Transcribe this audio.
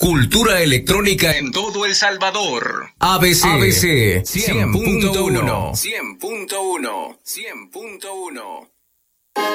Cultura electrónica en todo El Salvador. ABC 100.1. 100.1. 100.1.